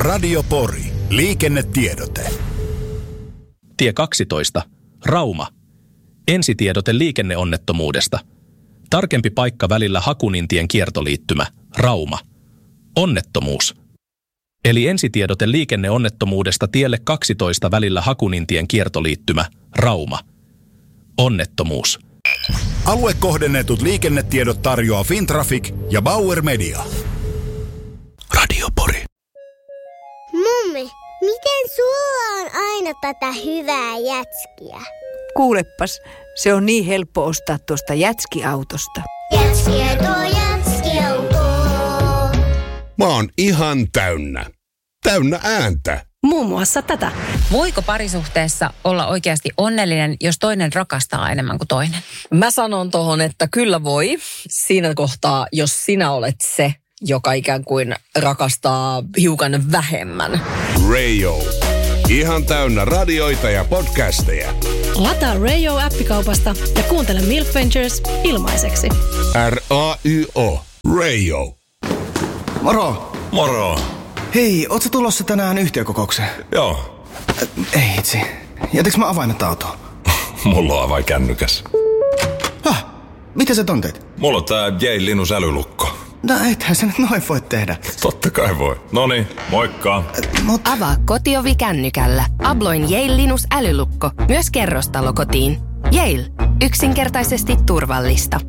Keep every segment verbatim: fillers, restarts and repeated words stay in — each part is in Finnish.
Radio Pori. Liikennetiedote. Tie kaksitoista. Rauma. Ensitiedote liikenneonnettomuudesta. Tarkempi paikka välillä Hakunintien kiertoliittymä. Rauma. Onnettomuus. Eli ensitiedote liikenneonnettomuudesta tielle kaksitoista välillä Hakunintien kiertoliittymä. Rauma. Onnettomuus. Aluekohdennetut liikennetiedot tarjoaa Fintraffic ja Bauer Media. Radio Pori. Mummi, miten sulla on aina tätä hyvää jätskiä? Kuulepas, se on niin helppo ostaa tuosta jätskiautosta. Jätskiä tuo jätskiauto. Mä oon ihan täynnä. Täynnä ääntä. Muun muassa tätä. Voiko parisuhteessa olla oikeasti onnellinen, jos toinen rakastaa enemmän kuin toinen? Mä sanon tohon, että kyllä voi. Siinä kohtaa, jos sinä olet se, joka ikään kuin rakastaa hiukan vähemmän. Radio. Ihan täynnä radioita ja podcasteja. Lataa Radio-appikaupasta ja kuuntele Milk Ventures ilmaiseksi. R A Y O. Radio. Moro. Moro. Hei, ootko tulossa tänään yhtiökokoukseen? Joo. Äh, ei itse. Jätäks mä avaimet autoon? Mulla on avain kännykäs. Häh? Mitä sä tonteet? Mulla on tää J. Linus älylukko. No ethän sä nyt noin voi tehdä. Totta kai voi. Noniin, moikka. Äh, mut... Avaa kotiovi kännykällä. Abloin Yale Linus älylukko. Myös kerrostalokotiin. Yale. Yksinkertaisesti turvallista.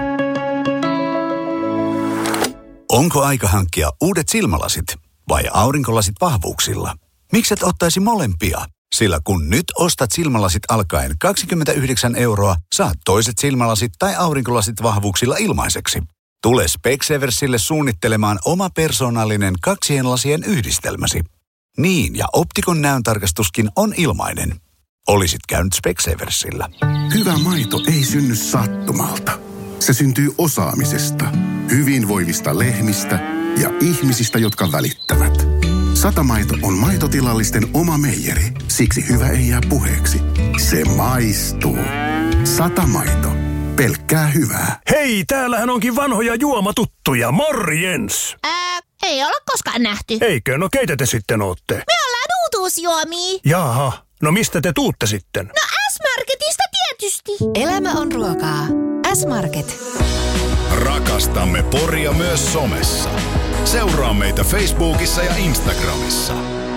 Onko aika hankkia uudet silmälasit vai aurinkolasit vahvuuksilla? Mikset ottaisi molempia? Sillä kun nyt ostat silmälasit alkaen kaksikymmentäyhdeksän euroa, saat toiset silmälasit tai aurinkolasit vahvuuksilla ilmaiseksi. Tule Specseversille suunnittelemaan oma persoonallinen kaksien lasien yhdistelmäsi. Niin, ja Optikon näöntarkastuskin on ilmainen. Olisit käynyt Specseversillä. Hyvä maito ei synny sattumalta. Se syntyy osaamisesta, hyvinvoivista lehmistä ja ihmisistä, jotka välittävät. Satamaito on maitotilallisten oma meijeri, siksi hyvä ei jää puheeksi. Se maistuu. Satamaito. Pelkkää hyvää. Hei, täällähän onkin vanhoja juomatuttuja. Morjens! Ää, ei olla koskaan nähty. Eikö? No keitä te sitten ootte? Me ollaan uutuusjuomia. Jaha, no mistä te tuutte sitten? No S-Marketista tietysti. Elämä on ruokaa. S-Market. Rakastamme Poria myös somessa. Seuraa meitä Facebookissa ja Instagramissa.